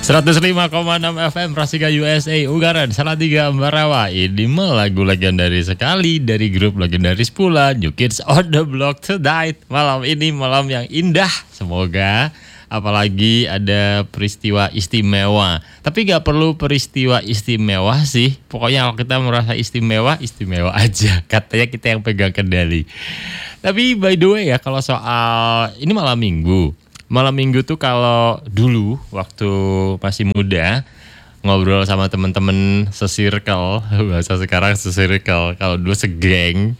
105,6 FM Rasika USA Ugaran Salatiga Ambarawa. Ini mah lagu legendaris sekali dari grup legendaris pula, New Kids on the Block Tonight. Malam ini malam yang indah. Semoga apalagi ada peristiwa istimewa. Tapi gak perlu peristiwa istimewa sih. Pokoknya kalau kita merasa istimewa, istimewa aja. Katanya kita yang pegang kendali. Tapi by the way ya, kalau soal ini malam minggu. Malam minggu tuh kalau dulu waktu masih muda ngobrol sama temen-temen se-circle, bahasa sekarang se-circle, kalau dulu segeng,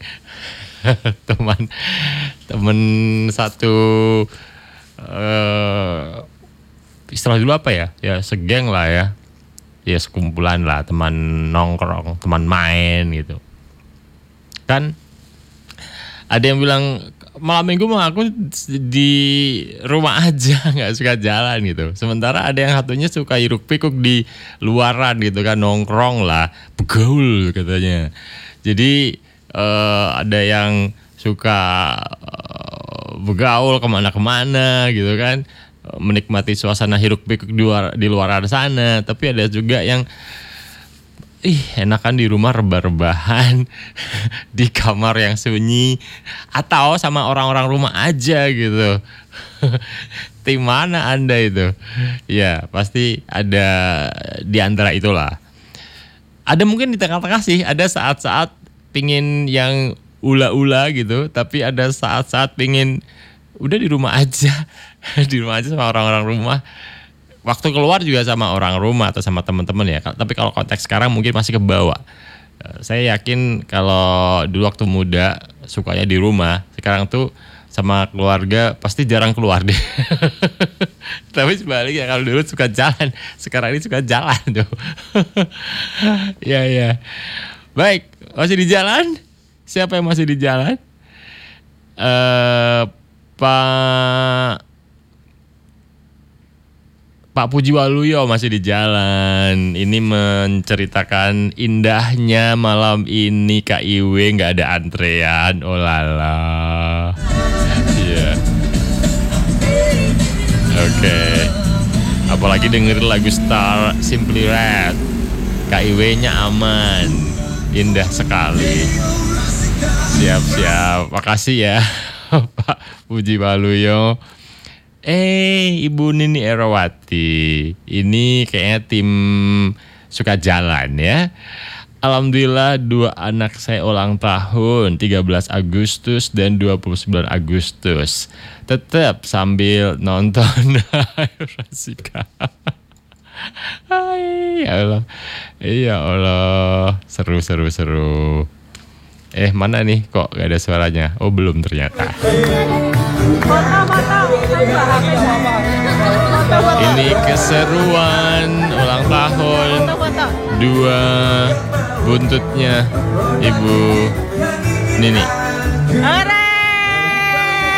temen satu istilah dulu apa ya? Ya segeng lah ya. Ya sekumpulan lah, teman nongkrong, teman main gitu. Kan ada yang bilang malam minggu mah aku di rumah aja, nggak suka jalan gitu. Sementara ada yang satunya suka hiruk pikuk di luaran gitu kan, nongkrong lah, begaul katanya. Jadi ada yang suka begaul kemana-kemana gitu kan, menikmati suasana hiruk pikuk di luaran sana. Tapi ada juga yang enakan di rumah rebah-rebahan di kamar yang sunyi atau sama orang-orang rumah aja gitu. Tim mana Anda itu? Ya pasti ada di antara itulah. Ada mungkin di tengah-tengah sih. Ada saat-saat pingin yang ula-ula gitu, tapi ada saat-saat pingin udah di rumah aja. Di rumah aja sama orang-orang rumah. Waktu keluar juga sama orang rumah atau sama teman-teman ya. Tapi kalau konteks sekarang mungkin masih ke bawah. Saya yakin kalau dulu waktu muda sukanya di rumah, sekarang tuh sama keluarga pasti jarang keluar deh. Tapi sebaliknya kalau dulu suka jalan, sekarang ini suka jalan tuh. Ya. Baik, masih di jalan? Siapa yang masih di jalan? Pak Puji Waluyo masih di jalan. Ini menceritakan indahnya malam ini KIW nggak ada antrean. Oh lala. Iya. Oke. Apalagi dengerin lagu Star Simply Red. KIW-nya aman. Indah sekali. Siap. Makasih ya Pak Puji Waluyo. Ibu Nini Erawati, ini kayaknya tim suka jalan ya. Alhamdulillah 2 anak saya ulang tahun 13 Agustus dan 29 Agustus. Tetap sambil nonton Rasika. Ya Allah, seru. Mana nih kok gak ada suaranya? Oh belum ternyata. Ini keseruan ulang tahun 2 buntutnya Ibu Nini.